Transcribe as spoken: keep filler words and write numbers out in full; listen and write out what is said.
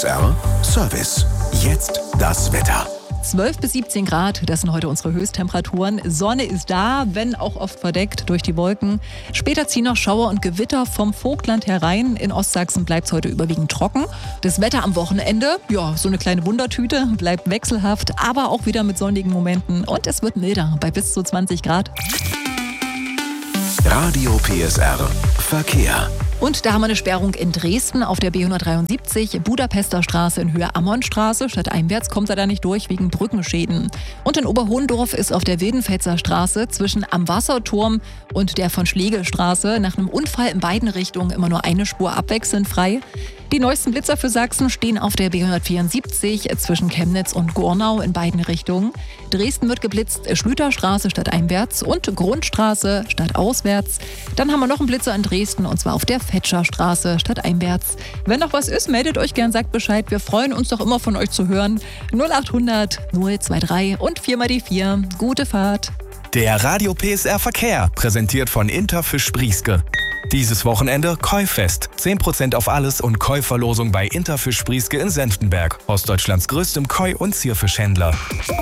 S R Service. Jetzt das Wetter. zwölf bis siebzehn Grad, das sind heute unsere Höchsttemperaturen. Sonne ist da, wenn auch oft verdeckt durch die Wolken. Später ziehen noch Schauer und Gewitter vom Vogtland herein. In Ostsachsen bleibt es heute überwiegend trocken. Das Wetter am Wochenende, ja, so eine kleine Wundertüte, bleibt wechselhaft, aber auch wieder mit sonnigen Momenten. Und es wird milder, bei bis zu zwanzig Grad. Radio P S R Verkehr. Und da haben wir eine Sperrung in Dresden auf der B hundertdreiundsiebzig, Budapester Straße in Höhe Ammonstraße. Stadteinwärts kommt er da nicht durch wegen Brückenschäden. Und in Oberhohendorf ist auf der Wildenfetzer Straße zwischen am Wasserturm und der von Schlegelstraße nach einem Unfall in beiden Richtungen immer nur eine Spur abwechselnd frei. Die neuesten Blitzer für Sachsen stehen auf der B hundertvierundsiebzig zwischen Chemnitz und Gornau in beiden Richtungen. Dresden wird geblitzt, Schlüterstraße stadteinwärts und Grundstraße stadtauswärts. Dann haben wir noch einen Blitzer in Dresden und zwar auf der Fetscherstraße stadteinwärts. Wenn noch was ist, meldet euch gern, sagt Bescheid. Wir freuen uns doch immer von euch zu hören. null achthundert null dreiundzwanzig und vier mal die vier. Gute Fahrt. Der Radio P S R Verkehr, präsentiert von Interfisch Sprieske. Dieses Wochenende Koi-Fest. zehn Prozent auf alles und Koi-Verlosung bei Interfisch Sprieske in Senftenberg, Ostdeutschlands größtem Koi- und Zierfischhändler.